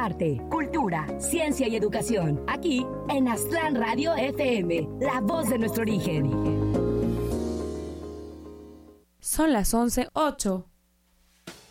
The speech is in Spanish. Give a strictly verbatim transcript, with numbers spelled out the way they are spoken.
arte, cultura, ciencia y educación. Aquí en Aztlán Radio F M, la voz de nuestro origen. Son las once ocho.